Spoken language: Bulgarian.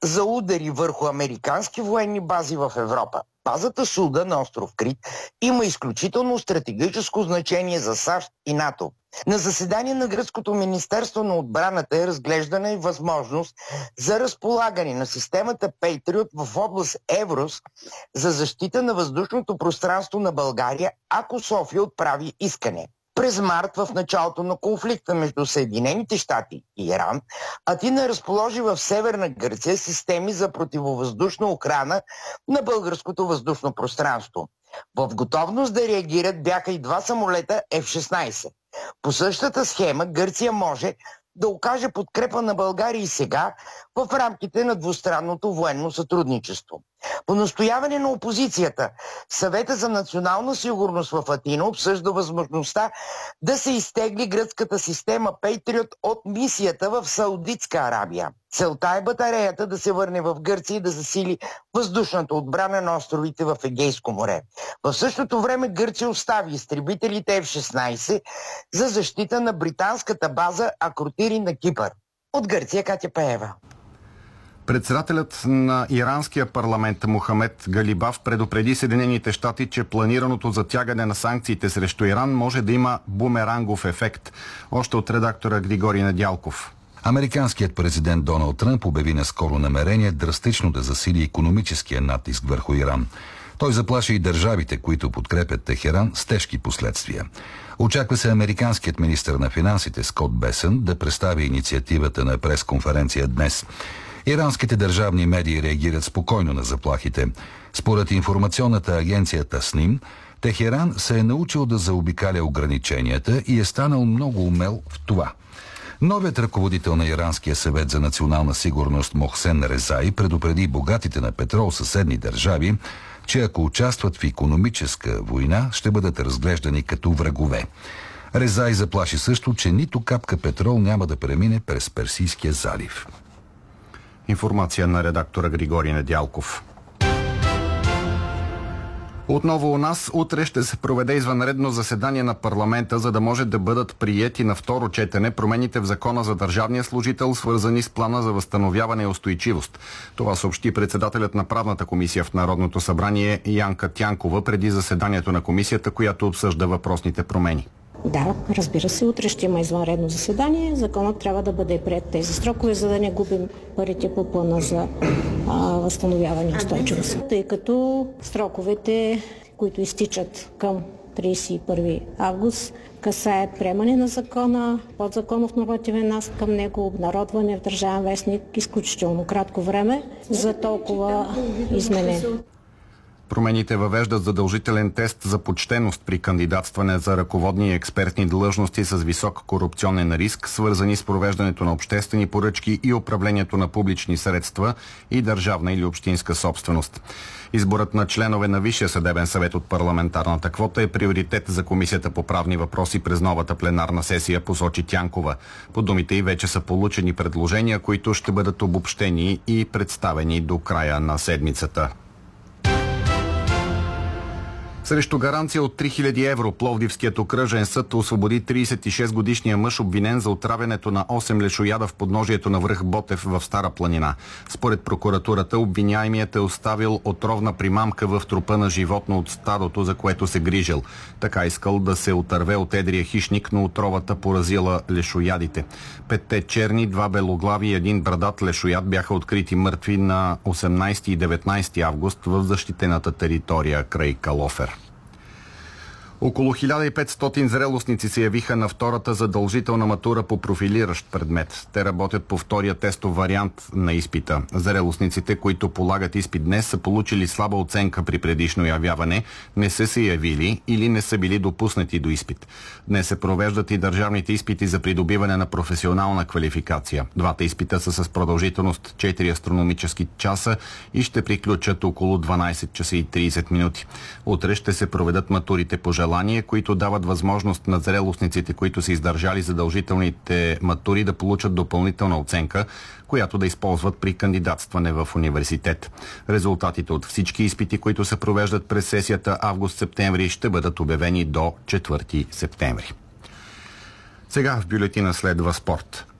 за удари върху американски военни бази в Европа. Базата Суда на остров Крит има изключително стратегическо значение за САЩ и НАТО. На заседание на гръцкото министерство на отбраната е разглеждана и възможност за разполагане на системата Patriot в област Еврос за защита на въздушното пространство на България, ако София отправи искане. През март, в началото на конфликта между Съединените щати и Иран, Атина разположи в Северна Гърция системи за противовъздушна охрана на българското въздушно пространство. В готовност да реагират бяха и 2 самолета F-16. По същата схема Гърция може да окаже подкрепа на България и сега в рамките на двустранното военно сътрудничество. По настояване на опозицията, Съвета за национална сигурност в Атина обсъжда възможността да се изтегли гръцката система Patriot от мисията в Саудитска Арабия. Целта е батареята да се върне в Гърция и да засили въздушната отбрана на островите в Егейско море. В същото време Гърция остави изтребителите F-16 за защита на британската база Акротири на Кипър. От Гърция Катя Пеева. Председателят на иранския парламент Мохамед Галибаф предупреди Съединените щати, че планираното затягане на санкциите срещу Иран може да има бумерангов ефект. Още от редактора Григорий Недялков. Американският президент Доналд Тръмп обяви наскоро намерение драстично да засили икономическия натиск върху Иран. Той заплаши и държавите, които подкрепят Техеран, с тежки последствия. Очаква се американският министър на финансите Скот Бесън да представи инициативата на пресконференция днес. Иранските държавни медии реагират спокойно на заплахите. Според информационната агенция Тасним, Техеран се е научил да заобикаля ограниченията и е станал много умел в това. Новият ръководител на Иранския съвет за национална сигурност Мохсен Резай предупреди богатите на петрол съседни държави, че ако участват в икономическа война, ще бъдат разглеждани като врагове. Резай заплаши също, че нито капка петрол няма да премине през Персийския залив. Информация на редактора Григорий Недялков. Отново у нас утре ще се проведе извънредно заседание на парламента, за да може да бъдат приети на второ четене промените в Закона за държавния служител, свързани с плана за възстановяване и устойчивост. Това съобщи председателят на правната комисия в Народното събрание Янка Тянкова преди заседанието на комисията, която обсъжда въпросните промени. Да, разбира се, утре ще има извънредно заседание. Законът трябва да бъде приет тези срокове, за да не губим парите по плана за възстановяване и устойчивост. Тъй като сроковете, които изтичат към 31 август, касаят приемане на закона, подзаконов нормативен акт към него, обнародване в Държавен вестник, изключително кратко време за толкова изменения. Промените въвеждат задължителен тест за почтеност при кандидатстване за ръководни и експертни длъжности с висок корупционен риск, свързани с провеждането на обществени поръчки и управлението на публични средства и държавна или общинска собственост. Изборът на членове на Висшия съдебен съвет от парламентарната квота е приоритет за Комисията по правни въпроси през новата пленарна сесия, посочи Тянкова. По думите й вече са получени предложения, които ще бъдат обобщени и представени до края на седмицата. Срещу гаранция от 3000 евро Пловдивският окръжен съд освободи 36-годишния мъж, обвинен за отравянето на 8 лешояда в подножието на връх Ботев в Стара планина. Според прокуратурата, обвиняемият е оставил отровна примамка в трупа на животно от стадото, за което се грижил. Така искал да се отърве от едрия хищник, но отровата поразила лешоядите. 5 черни, 2 белоглави и 1 брадат лешояд бяха открити мъртви на 18 и 19 август в защитената територия край Калофер. Около 1500 зрелостници се явиха на втората задължителна матура по профилиращ предмет. Те работят по втория тестов вариант на изпита. Зрелостниците, които полагат изпит днес, са получили слаба оценка при предишно явяване, не са се явили или не са били допуснати до изпит. Днес се провеждат и държавните изпити за придобиване на професионална квалификация. Двата изпита са с продължителност 4 астрономически часа и ще приключат около 12 часа и 30 минути. Утре ще се проведат матурите по желание, които дават възможност на зрелостниците, които са издържали задължителните матури, да получат допълнителна оценка, която да използват при кандидатстване в университет. Резултатите от всички изпити, които се провеждат през сесията август-септември, ще бъдат обявени до 4 септември. Сега в бюлетина следва спорт.